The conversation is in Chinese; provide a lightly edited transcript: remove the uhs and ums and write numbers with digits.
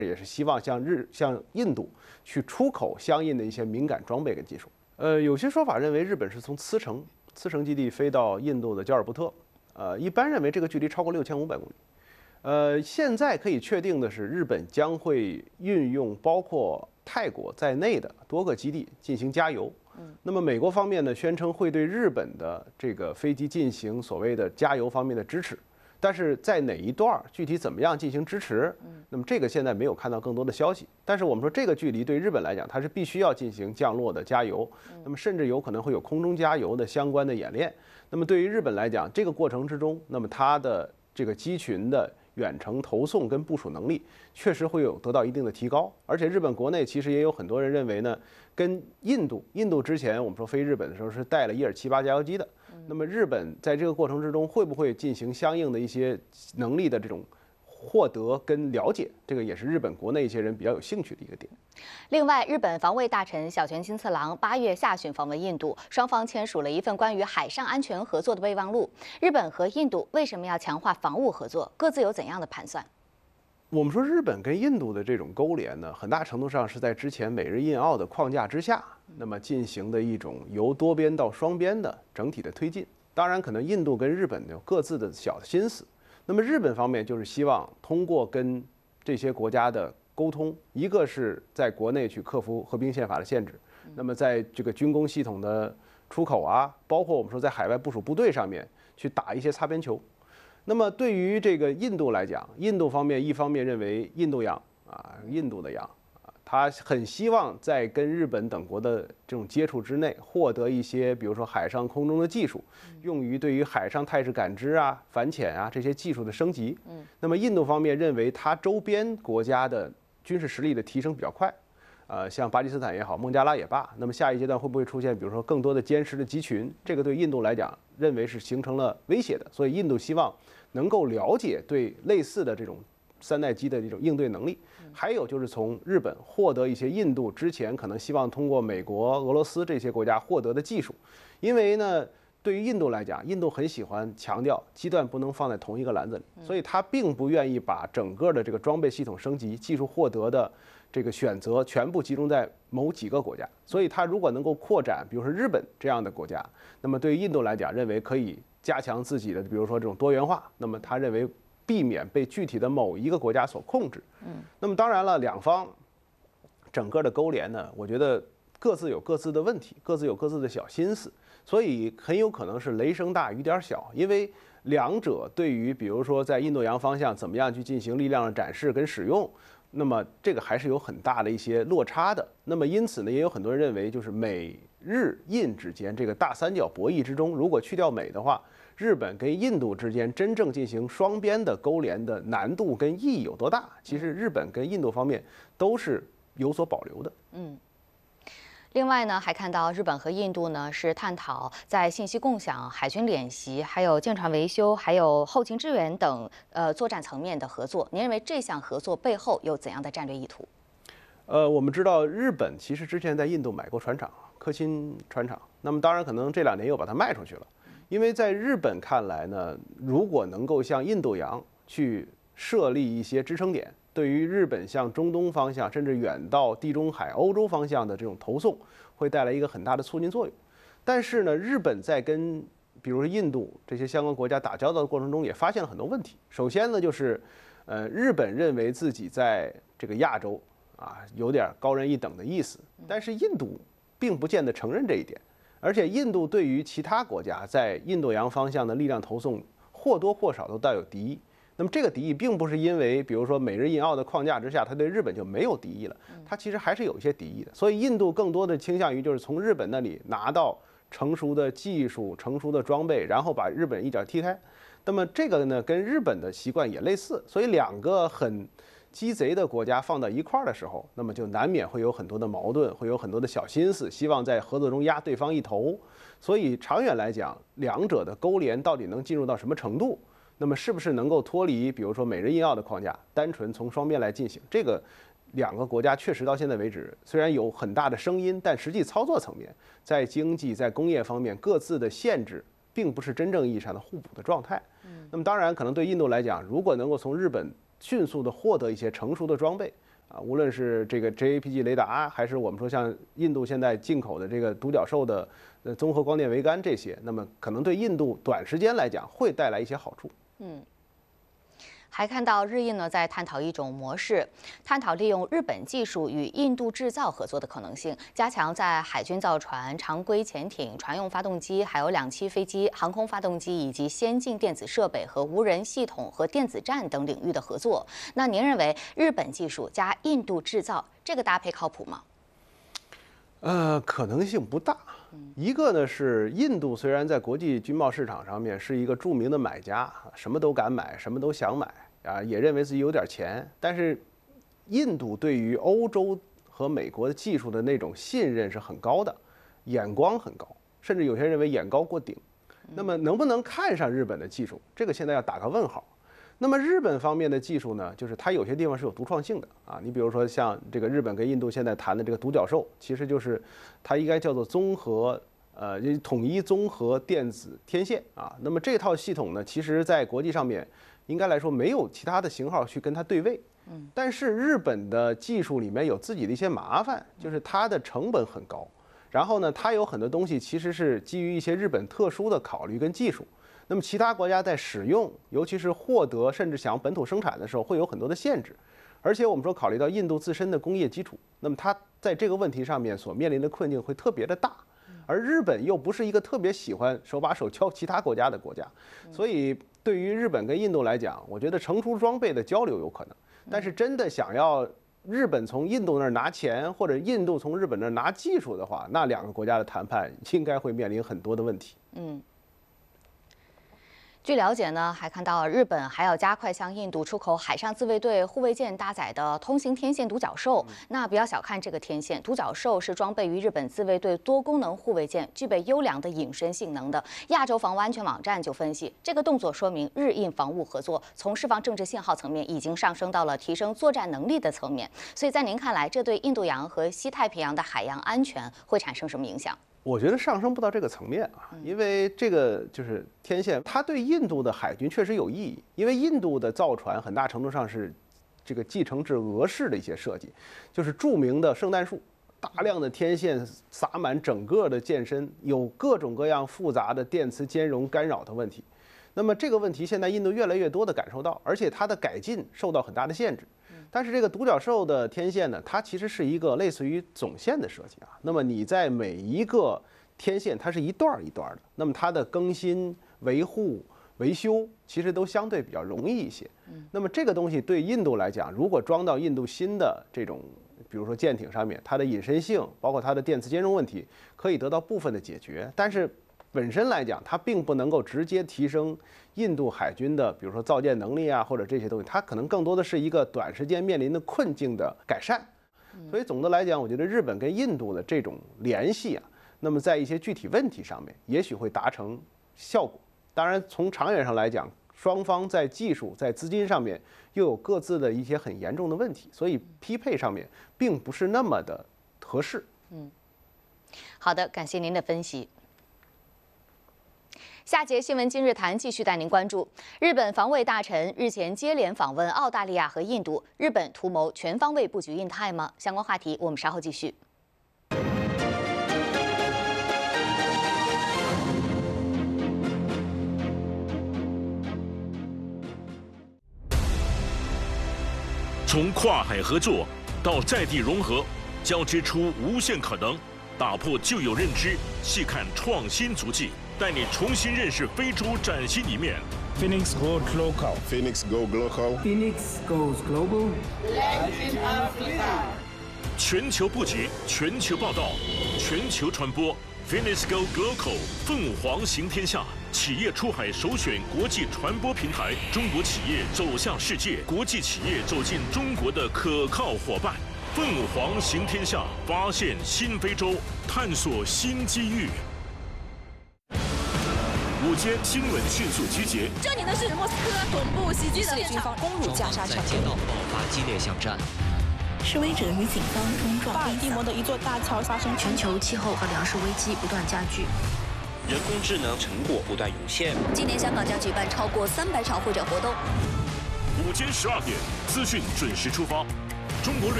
也是希望向印度去出口相应的一些敏感装备跟技术。有些说法认为日本是从茨城基地飞到印度的加尔布特，一般认为这个距离超过6500公里。现在可以确定的是，日本将会运用包括泰国在内的多个基地进行加油。那么美国方面呢，宣称会对日本的这个飞机进行所谓的加油方面的支持，但是在哪一段具体怎么样进行支持，那么这个现在没有看到更多的消息。但是我们说这个距离对日本来讲，它是必须要进行降落的加油，那么甚至有可能会有空中加油的相关的演练。那么对于日本来讲，这个过程之中，那么它的这个机群的远程投送跟部署能力确实会有得到一定的提高，而且日本国内其实也有很多人认为呢，跟印度之前我们说飞日本的时候是带了伊尔78加油机的，那么日本在这个过程之中会不会进行相应的一些能力的这种获得跟了解，这个也是日本国内一些人比较有兴趣的一个点。 另外，日本防卫大臣小泉进次郎8月下旬访问印度，双方签署了一份关于海上安全合作的备忘录。日本和印度为什么要强化防务合作？各自有怎样的盘算？ 我们说日本跟印度的这种勾连呢，很大程度上是在之前美日印澳的框架之下，那么进行的一种由多边到双边的整体的推进。当然，可能印度跟日本有各自的小心思。那么日本方面就是希望通过跟这些国家的沟通，一个是在国内去克服和平宪法的限制，那么在这个军工系统的出口啊，包括我们说在海外部署部队上面去打一些擦边球。那么对于这个印度来讲，印度方面一方面认为印度洋啊，印度的洋啊，他很希望在跟日本等国的这种接触之内，获得一些比如说海上空中的技术，用于对于海上态势感知啊、反潜啊这些技术的升级。那么印度方面认为它周边国家的军事实力的提升比较快。像巴基斯坦也好，孟加拉也罢，那么下一阶段会不会出现，比如说更多的歼十的集群？这个对印度来讲，认为是形成了威胁的，所以印度希望能够了解对类似的这种3代机的这种应对能力。还有就是从日本获得一些印度之前可能希望通过美国、俄罗斯这些国家获得的技术，因为呢，对于印度来讲，印度很喜欢强调鸡蛋不能放在同一个篮子里，所以他并不愿意把整个的这个装备系统升级、技术获得的这个选择全部集中在某几个国家。所以他如果能够扩展，比如说日本这样的国家，那么对于印度来讲，认为可以加强自己的，比如说这种多元化，那么他认为避免被具体的某一个国家所控制。那么当然了，两方整个的勾连呢，我觉得各自有各自的问题，各自有各自的小心思，所以很有可能是雷声大雨点小，因为两者对于比如说在印度洋方向怎么样去进行力量的展示跟使用，那么这个还是有很大的一些落差的。那么因此呢，也有很多人认为，就是美日印之间这个大三角博弈之中，如果去掉美的话，日本跟印度之间真正进行双边的勾连的难度跟意义有多大？其实日本跟印度方面都是有所保留的。 另外呢，还看到日本和印度呢是探讨在信息共享、海军演习、还有舰船维修、还有后勤支援等作战层面的合作。您认为这项合作背后有怎样的战略意图？ 我们知道日本其实之前在印度买过船厂，科钦船厂。那么当然可能这2年又把它卖出去了，因为在日本看来呢，如果能够向印度洋去设立一些支撑点，对于日本向中东方向，甚至远到地中海、欧洲方向的这种投送，会带来一个很大的促进作用。但是呢，日本在跟比如说印度这些相关国家打交道的过程中，也发现了很多问题。首先呢，就是日本认为自己在这个亚洲有点高人一等的意思，但是印度并不见得承认这一点。而且印度对于其他国家在印度洋方向的力量投送，或多或少都带有敌意。那么这个敌意并不是因为比如说美日印澳的框架之下，他对日本就没有敌意了，他其实还是有一些敌意的。所以印度更多的倾向于就是从日本那里拿到成熟的技术、成熟的装备，然后把日本一脚踢开。那么这个呢，跟日本的习惯也类似，所以2个很鸡贼的国家放到一块儿的时候，那么就难免会有很多的矛盾，会有很多的小心思，希望在合作中压对方一头。所以长远来讲，两者的勾连到底能进入到什么程度？那么是不是能够脱离，比如说美日印澳的框架，单纯从双边来进行？这个2个国家确实到现在为止，虽然有很大的声音，但实际操作层面，在经济、在工业方面各自的限制，并不是真正意义上的互补的状态。那么当然，可能对印度来讲，如果能够从日本迅速的获得一些成熟的装备， 啊，无论是这个 JAPG 雷达，还是我们说像印度现在进口的这个独角兽的综合光电桅杆这些，那么可能对印度短时间来讲会带来一些好处。 还看到日印呢在探讨一种模式，探讨利用日本技术与印度制造合作的可能性，加强在海军造船、常规潜艇、船用发动机、还有两栖飞机、航空发动机以及先进电子设备和无人系统和电子战等领域的合作。那您认为日本技术加印度制造这个搭配靠谱吗？ 可能性不大。一个呢是印度虽然在国际军贸市场上面是一个著名的买家，什么都敢买，什么都想买啊，也认为自己有点钱，但是印度对于欧洲和美国的技术的那种信任是很高的，眼光很高，甚至有些人认为眼高过顶。那么能不能看上日本的技术，这个现在要打个问号。那么日本方面的技术呢，就是它有些地方是有独创性的啊。你比如说像这个日本跟印度现在谈的这个独角兽，其实就是它应该叫做统一综合电子天线啊。那么这套系统呢，其实在国际上面应该来说没有其他的型号去跟它对位。但是日本的技术里面有自己的一些麻烦，就是它的成本很高，然后呢，它有很多东西其实是基于一些日本特殊的考虑跟技术。那么其他国家在使用，尤其是获得甚至想本土生产的时候，会有很多的限制。而且我们说考虑到印度自身的工业基础，那么它在这个问题上面所面临的困境会特别的大。而日本又不是一个特别喜欢手把手教其他国家的国家，所以对于日本跟印度来讲，我觉得成熟装备的交流有可能，但是真的想要日本从印度那儿拿钱，或者印度从日本那儿拿技术的话，那两个国家的谈判应该会面临很多的问题。 据了解呢，还看到日本还要加快向印度出口海上自卫队护卫舰搭载的通行天线独角兽。那不要小看这个天线，独角兽是装备于日本自卫队多功能护卫舰，具备优良的隐身性能的。亚洲防务安全网站就分析，这个动作说明日印防务合作从释放政治信号层面已经上升到了提升作战能力的层面。所以在您看来，这对印度洋和西太平洋的海洋安全会产生什么影响？ 我觉得上升不到这个层面啊，因为这个就是天线，它对印度的海军确实有意义，因为印度的造船很大程度上是这个继承至俄式的一些设计，就是著名的圣诞树，大量的天线撒满整个的舰身，有各种各样复杂的电磁兼容干扰的问题。那么这个问题现在印度越来越多的感受到，而且它的改进受到很大的限制。但是这个独角兽的天线呢，它其实是一个类似于总线的设计啊。那么你在每一个天线，它是一段一段的，那么它的更新、维护、维修其实都相对比较容易一些。那么这个东西对印度来讲，如果装到印度新的这种，比如说舰艇上面，它的隐身性，包括它的电磁兼容问题，可以得到部分的解决。但是本身来讲，它并不能够直接提升印度海军的，比如说造舰能力啊，或者这些东西，它可能更多的是一个短时间面临的困境的改善。所以总的来讲，我觉得日本跟印度的这种联系啊，那么在一些具体问题上面，也许会达成效果。当然，从长远上来讲，双方在技术、在资金上面又有各自的一些很严重的问题，所以匹配上面并不是那么的合适。 好的，感谢您的分析。下节新闻今日谈继续带您关注，日本防卫大臣日前接连访问澳大利亚和印度，日本图谋全方位布局印太吗？相关话题我们稍后继续。 从跨海合作到在地融合，交织出无限可能，打破旧有认知，细看创新足迹。带你重新认识非洲崭新一面。 Phoenix goes local. Phoenix go local. Phoenix goes global. Latin Africa. 全球布局，全球报道，全球传播。Phoenix go local， 凤凰行天下。企业出海首选国际传播平台，中国企业走向世界，国际企业走进中国的可靠伙伴。凤凰行天下，发现新非洲，探索新机遇。午间新闻迅速集结。 这里呢是莫斯科总部袭击的军方攻入加沙城， 在街道爆发激烈巷战。 示威者与警方冲撞。 巴尔的摩的一座大桥发生。 全球气候和粮食危机不断加剧， 人工智能成果不断涌现。 今年香港将举办超过300场会展活动。 午间12点，资讯准时出发。中国